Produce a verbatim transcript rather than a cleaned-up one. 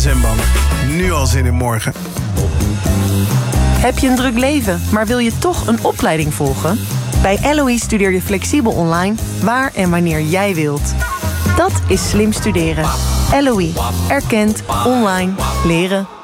S M-banden. Nu al zin in morgen. Heb je een druk leven, maar wil je toch een opleiding volgen? Bij L O E studeer je flexibel online, waar en wanneer jij wilt. Dat is slim studeren. L O E. Erkend. Online. Leren.